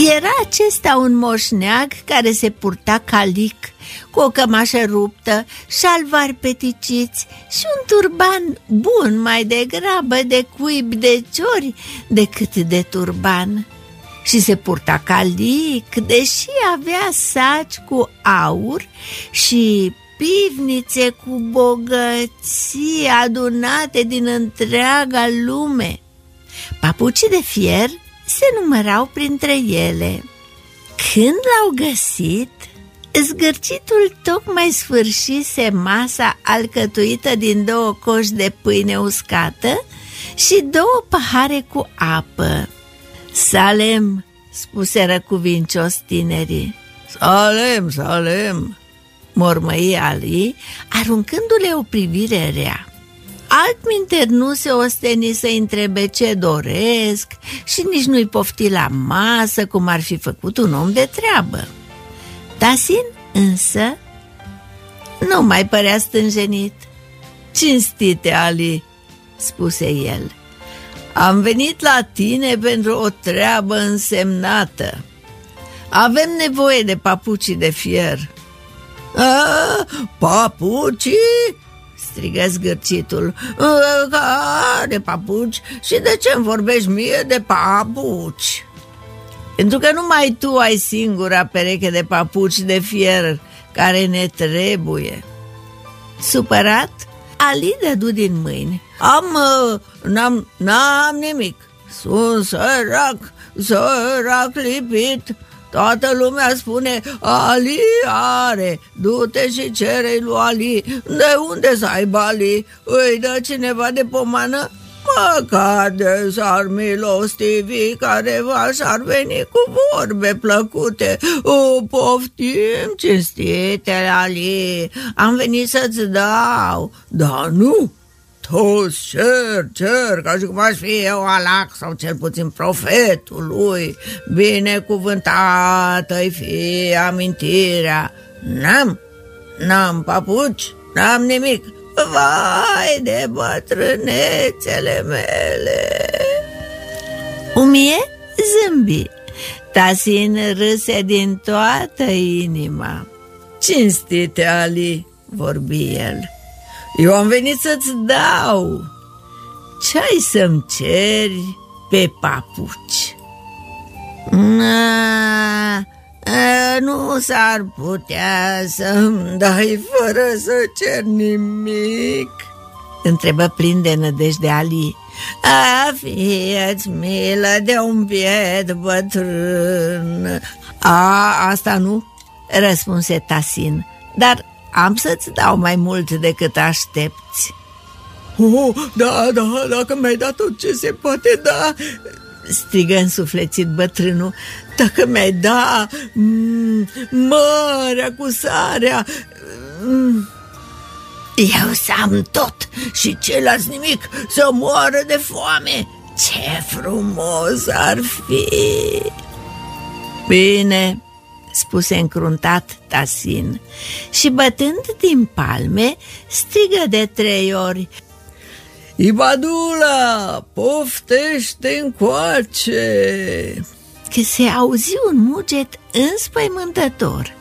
Era acesta un moșneag care se purta calic, cu o cămașă ruptă, șalvari peticiți și un turban bun mai degrabă de cuib de ciori decât de turban. Și se purta calic, deși avea saci cu aur și pivnițe cu bogății adunate din întreaga lume. Papucii de fier se numărau printre ele. Când l-au găsit, zgârcitul tocmai sfârșise masa alcătuită din 2 coși de pâine uscată și 2 pahare cu apă. "Salem!" spuseră cuvincios tinerii. "Salem, salem!" mormăi Ali, aruncându-le o privire rea. Altminteri nu se osteni să-i întrebe ce doresc și nici nu-i pofti la masă cum ar fi făcut un om de treabă. Tasin însă nu mai părea stânjenit. "Cinstite Ali," spuse el, "am venit la tine pentru o treabă însemnată. Avem nevoie de papucii de fier." "Papucii?" strigă zgârcitul. "Care papuci? Și de ce-mi vorbești mie de papuci?" "Pentru că numai tu ai singura pereche de papuci de fier care ne trebuie." Supărat, Ali dădu din mâini. N-am nimic. Sunt sărac lipit. Toată lumea spune, Ali are, du-te și cere-i lui Ali. De unde să aibă Ali? Îi dă cineva de pomană? Măcar de s-ar milostivi careva și-ar veni cu vorbe plăcute. O, poftim, cinstite Ali, am venit să-ți dau. Dar nu, toți cer, ca și cum aș fi eu Alac sau cel puțin profetul lui. Binecuvântată-i fie amintirea. N-am papuci, n-am nimic. Vai de bătrânețele mele. Umie zâmbi. Tasin râse din toată inima. Cinstite Ali, vorbi el, eu am venit să-ți dau. Ce-ai să-mi ceri pe papuci? Nu s-ar putea să-mi dai fără să cer nimic? Întrebă plin de nădejde Ali. Fie-ți milă de un biet bătrân. Asta nu, răspunse Tasin, dar am să-ți dau mai mult decât aștepți. Da, dacă mi-ai dat tot ce se poate da, strigă însuflețit bătrânul. Dacă mi-ai da mărea cu sarea, eu să am tot și ceilalți nimic, să moară de foame. Ce frumos ar fi! Bine, spuse încruntat Tasin și bătând din palme strigă de 3 ori. Ibadula, poftește încoace! Că se auzi un muget înspăimântător.